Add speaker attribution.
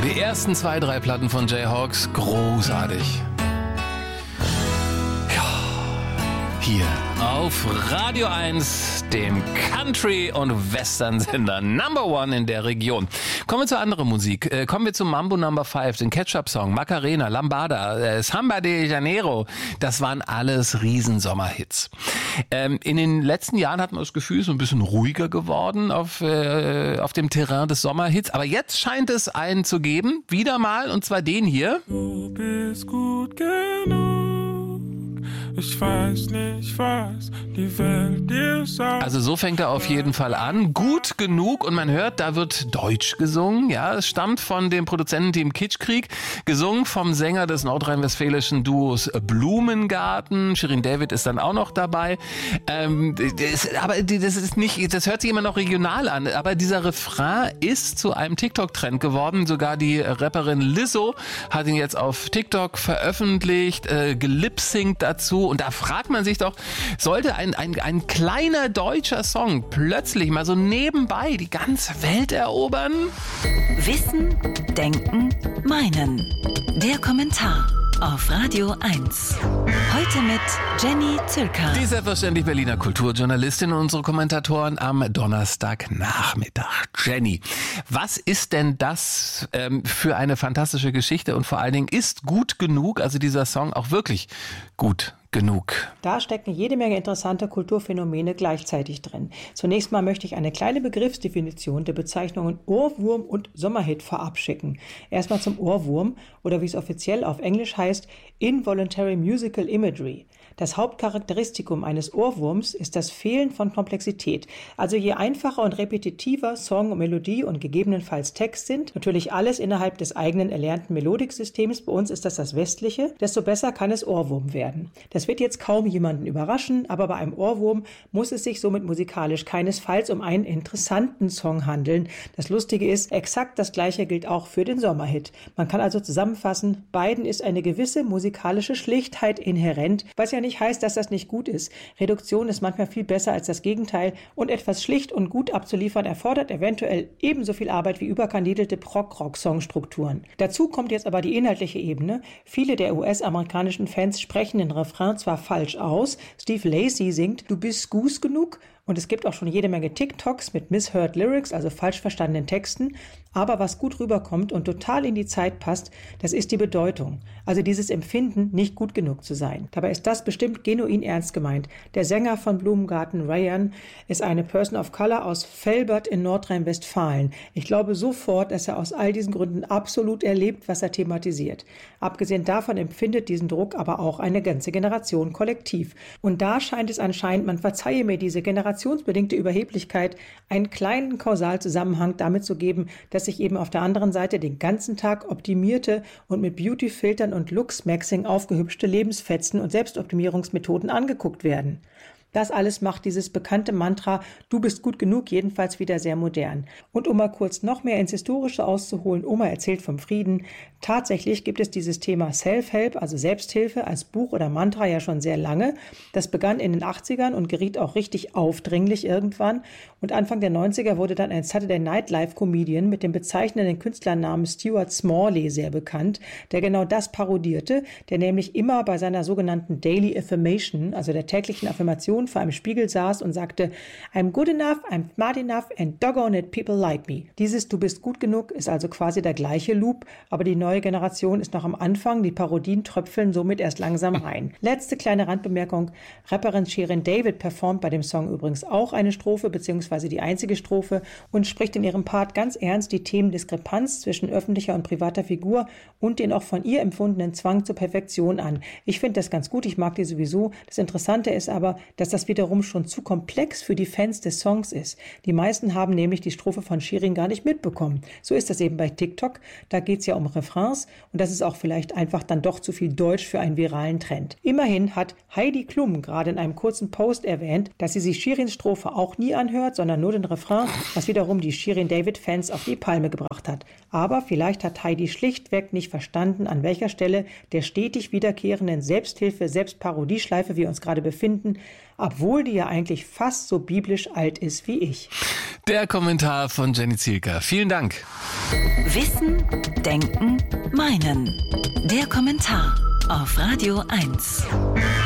Speaker 1: Die ersten 2, 3 Platten von Jayhawks, großartig. Ja, hier auf Radio 1, dem Country- und Western-Sender Number One in der Region. Kommen wir zu anderer Musik. Kommen wir zum Mambo Number 5, den Ketchup-Song, Macarena, Lambada, Samba de Janeiro. Das waren alles Riesensommerhits. In den letzten Jahren hat man das Gefühl, so ein bisschen ruhiger geworden auf dem Terrain des Sommerhits. Aber jetzt scheint es einen zu geben, wieder mal, und zwar den hier.
Speaker 2: Du bist gut genug. Ich weiß nicht, was die Welt dir sagt.
Speaker 1: Also so fängt er auf jeden Fall an. Gut genug, und man hört, da wird Deutsch gesungen. Ja, es stammt von dem Produzententeam Kitschkrieg, gesungen vom Sänger des nordrhein-westfälischen Duos Blumengarten. Shirin David ist dann auch noch dabei. Aber das ist nicht, das hört sich immer noch regional an. Aber dieser Refrain ist zu einem TikTok-Trend geworden. Sogar die Rapperin Lizzo hat ihn jetzt auf TikTok veröffentlicht, gelipsingt dazu. Und da fragt man sich doch, sollte ein kleiner deutscher Song plötzlich mal so nebenbei die ganze Welt erobern?
Speaker 3: Wissen, Denken, Meinen. Der Kommentar auf Radio 1. Heute mit Jenny Zülker.
Speaker 1: Die selbstverständlich Berliner Kulturjournalistin und unsere Kommentatoren am Donnerstagnachmittag. Jenny, was ist denn das für eine fantastische Geschichte, und vor allen Dingen, ist gut genug, also dieser Song auch wirklich gut genug?
Speaker 4: Da stecken jede Menge interessante Kulturphänomene gleichzeitig drin. Zunächst mal möchte ich eine kleine Begriffsdefinition der Bezeichnungen Ohrwurm und Sommerhit vorab schicken. Erstmal zum Ohrwurm, oder wie es offiziell auf Englisch heißt, Involuntary Musical Imagery. Das Hauptcharakteristikum eines Ohrwurms ist das Fehlen von Komplexität. Also je einfacher und repetitiver Song, Melodie und gegebenenfalls Text sind, natürlich alles innerhalb des eigenen erlernten Melodiksystems, bei uns ist das westliche, desto besser kann es Ohrwurm werden. Das wird jetzt kaum jemanden überraschen, aber bei einem Ohrwurm muss es sich somit musikalisch keinesfalls um einen interessanten Song handeln. Das Lustige ist, exakt das Gleiche gilt auch für den Sommerhit. Man kann also zusammenfassen, beiden ist eine gewisse musikalische Schlichtheit inhärent, was ja nicht heißt, dass das nicht gut ist. Reduktion ist manchmal viel besser als das Gegenteil, und etwas schlicht und gut abzuliefern erfordert eventuell ebenso viel Arbeit wie überkandidelte Prog-Rock-Songstrukturen. Dazu kommt jetzt aber die inhaltliche Ebene. Viele der US-amerikanischen Fans sprechen den Refrain zwar falsch aus. Steve Lacy singt "Du bist gut genug", und es gibt auch schon jede Menge TikToks mit misheard Lyrics, also falsch verstandenen Texten. Aber was gut rüberkommt und total in die Zeit passt, das ist die Bedeutung. Also dieses Empfinden, nicht gut genug zu sein. Dabei ist das bestimmt genuin ernst gemeint. Der Sänger von Blumengarten, Ryan, ist eine Person of Color aus Velbert in Nordrhein-Westfalen. Ich glaube sofort, dass er aus all diesen Gründen absolut erlebt, was er thematisiert. Abgesehen davon empfindet diesen Druck aber auch eine ganze Generation kollektiv. Und da scheint es anscheinend, man verzeihe mir diese generationsbedingte Überheblichkeit, einen kleinen Kausalzusammenhang damit zu geben, dass sich eben auf der anderen Seite den ganzen Tag optimierte und mit Beautyfiltern und Lux-Maxing aufgehübschte Lebensfetzen und Selbstoptimierungsmethoden angeguckt werden. Das alles macht dieses bekannte Mantra "Du bist gut genug" jedenfalls wieder sehr modern. Und um mal kurz noch mehr ins Historische auszuholen, Oma erzählt vom Frieden. Tatsächlich gibt es dieses Thema Self-Help, also Selbsthilfe, als Buch oder Mantra ja schon sehr lange. Das begann in den 80ern und geriet auch richtig aufdringlich irgendwann. Und Anfang der 90er wurde dann ein Saturday Night Live-Comedian mit dem bezeichnenden Künstlernamen Stuart Smalley sehr bekannt, der genau das parodierte, der nämlich immer bei seiner sogenannten Daily Affirmation, also der täglichen Affirmation, vor einem Spiegel saß und sagte: "I'm good enough, I'm smart enough and doggone it, people like me." Dieses "Du bist gut genug" ist also quasi der gleiche Loop, aber die neue Generation ist noch am Anfang, die Parodien tröpfeln somit erst langsam rein. Letzte kleine Randbemerkung: Rapperin Shirin David performt bei dem Song übrigens auch eine Strophe, beziehungsweise die einzige Strophe, und spricht in ihrem Part ganz ernst die Themen Diskrepanz zwischen öffentlicher und privater Figur und den auch von ihr empfundenen Zwang zur Perfektion an. Ich finde das ganz gut, ich mag die sowieso. Das Interessante ist aber, dass das wiederum schon zu komplex für die Fans des Songs ist. Die meisten haben nämlich die Strophe von Shirin gar nicht mitbekommen. So ist das eben bei TikTok. Da geht es ja um Refrains, und das ist auch vielleicht einfach dann doch zu viel Deutsch für einen viralen Trend. Immerhin hat Heidi Klum gerade in einem kurzen Post erwähnt, dass sie sich Shirins Strophe auch nie anhört, sondern nur den Refrain, was wiederum die Shirin-David-Fans auf die Palme gebracht hat. Aber vielleicht hat Heidi schlichtweg nicht verstanden, an welcher Stelle der stetig wiederkehrenden Selbsthilfe-Selbstparodieschleife wir uns gerade befinden, obwohl die ja eigentlich fast so biblisch alt ist wie ich.
Speaker 1: Der Kommentar von Jenny Zielker. Vielen Dank.
Speaker 3: Wissen, Denken, Meinen. Der Kommentar auf Radio 1.